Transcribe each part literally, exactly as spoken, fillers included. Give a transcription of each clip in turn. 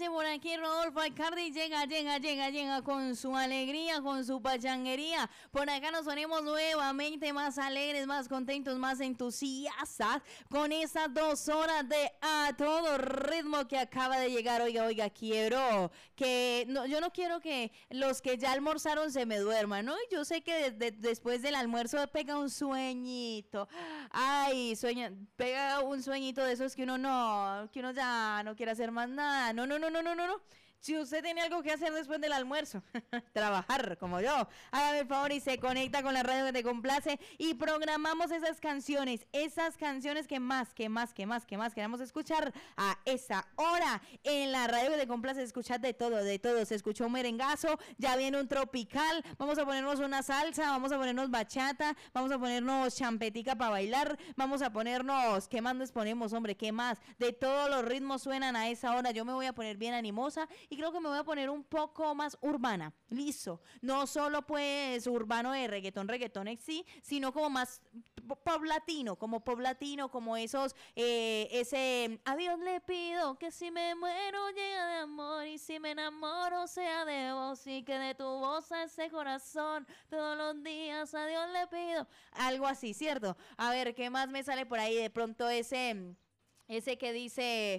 dice por aquí Rodolfo Alcardi, llega, llega, llega, llega con su alegría, con su pachanguería. Por acá nos ponemos nuevamente más alegres, más contentos, más entusiastas con esas dos horas de A Todo Ritmo que acaba de llegar. Oiga, oiga, quiero que, no, yo no quiero que los que ya almorzaron se me duerman, ¿no? Yo sé que de, de, después del almuerzo pega un sueñito. Ay, sueña, pega un sueñito de esos que uno no, que uno ya no quiere hacer más nada. No, no, no, no, no, no, no. Si usted tiene algo que hacer después del almuerzo, trabajar como yo, hágame el favor y se conecta con la radio que te complace y programamos esas canciones, esas canciones que más, que más, que más, que más queremos escuchar a esa hora. En la radio que te complace escuchar de todo, de todo. Se escuchó un merengazo, ya viene un tropical, vamos a ponernos una salsa, vamos a ponernos bachata, vamos a ponernos champetica para bailar, vamos a ponernos, ¿qué más nos ponemos, hombre? ¿Qué más? De todos los ritmos suenan a esa hora. Yo me voy a poner bien animosa y creo que me voy a poner un poco más urbana, listo, no solo pues urbano de reggaetón, reggaetón en sí, sino como más pop latino, como pop latino, como esos, eh, ese, a Dios le pido que si me muero llegue de amor y si me enamoro sea de vos y que de tu voz a ese corazón todos los días a Dios le pido, algo así, ¿cierto? A ver, ¿qué más me sale por ahí? De pronto ese... Ese que dice,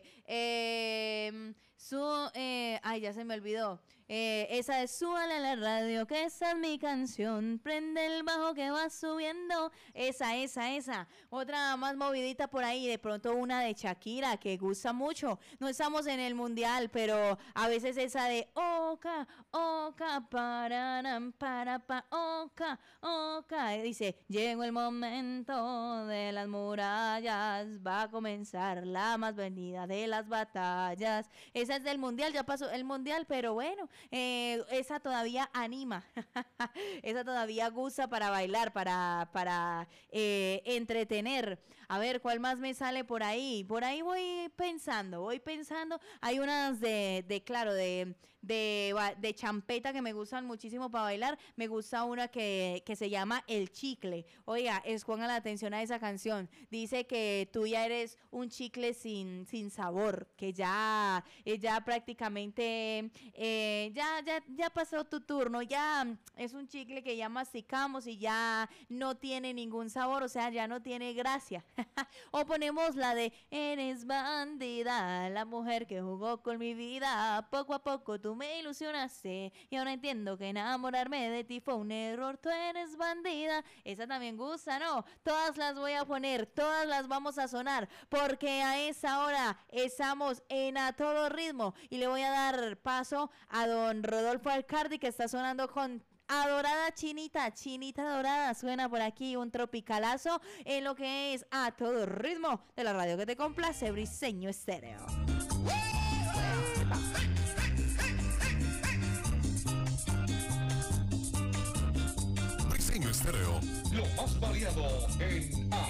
eh, su, eh, ay, ya se me olvidó. Eh, esa de súbale a la radio, que esa es mi canción. Prende el bajo que va subiendo. Esa, esa, esa. Otra más movidita por ahí. De pronto una de Shakira que gusta mucho. No estamos en el mundial, pero a veces esa de Oca, Oca, pararam, para, pa, Oca, Oca. Dice, llegó el momento de las murallas. Va a comenzar la más venida de las batallas. Esa es del mundial, ya pasó el mundial, pero bueno, eh, esa todavía anima. Esa todavía gusta para bailar, para, para eh, entretener. A ver, ¿cuál más me sale por ahí? Por ahí voy pensando, voy pensando. Hay unas de, de claro, de, de, de champeta que me gustan muchísimo para bailar. Me gusta una que, que se llama El Chicle. Oiga, pongan la atención a esa canción. Dice que tú ya eres un chicle sin, sin sabor, que ya, eh, ya prácticamente eh, ya, ya, ya pasó tu turno, ya es un chicle que ya masticamos y ya no tiene ningún sabor, o sea, ya no tiene gracia. O ponemos la de eres bandida, la mujer que jugó con mi vida, poco a poco tú me ilusionaste y ahora entiendo que enamorarme de ti fue un error, tú eres bandida. Esa también gusta, ¿no? Todas las voy a poner, todas las vamos a sonar, porque a esa hora estamos en A Todo Ritmo y le voy a dar paso a don Rodolfo Alcardi, que está sonando con Adorada Chinita, Chinita Dorada. Suena por aquí un tropicalazo en lo que es A Todo Ritmo de la radio que te complace, Briseño Estéreo. Briseño Estéreo, lo más variado en A